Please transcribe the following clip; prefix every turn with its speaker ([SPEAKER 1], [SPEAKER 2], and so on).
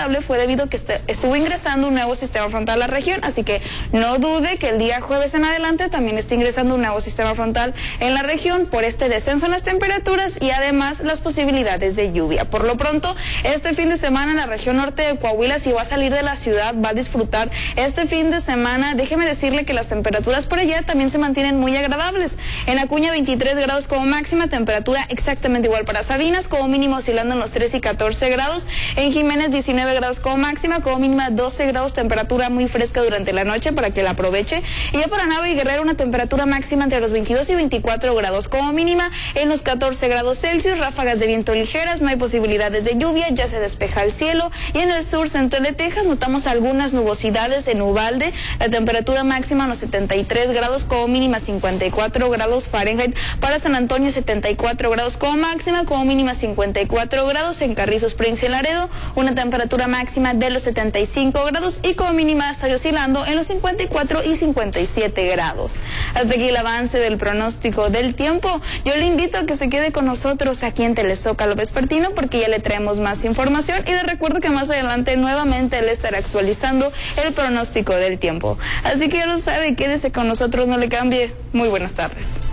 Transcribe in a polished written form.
[SPEAKER 1] agradable fue debido a que estuvo ingresando un nuevo sistema frontal a la región, así que no dude que el día jueves en adelante también está ingresando un nuevo sistema frontal en la región por este descenso en las temperaturas y además las posibilidades de lluvia. Por lo pronto, este fin de semana en la región norte de Coahuila, si va a salir de la ciudad, va a disfrutar este fin de semana. Déjeme decirle que las temperaturas por allá también se mantienen muy agradables. En Acuña 23 grados como máxima, temperatura exactamente igual para Sabinas, como mínimo oscilando en los 13 y 14 grados. En Jiménez 19 grados como máxima, como mínima 12 grados, temperatura muy fresca durante la noche para que la aproveche. Y ya para Nava y Guerrero una temperatura máxima entre los 22 y 24 grados, como mínima en los 14 grados Celsius, ráfagas de viento ligeras, no hay posibilidades de lluvia, ya se despeja el cielo. Y en el sur central de Texas notamos algunas nubosidades en Uvalde, la temperatura máxima en los 73 grados, como mínima 54 grados Fahrenheit. Para San Antonio 74 grados como máxima, como mínima 54 grados. En Carrizo Springs y Laredo una temperatura máxima de los 75 grados y como mínima está oscilando en los 54 y 57 grados. Hasta aquí el avance del pronóstico del tiempo. Yo le invito a que se quede con nosotros aquí en Telezócalo Vespertino porque ya le traemos más información y le recuerdo que más adelante nuevamente le estará actualizando el pronóstico del tiempo. Así que ya lo sabe, quédese con nosotros, no le cambie. Muy buenas tardes.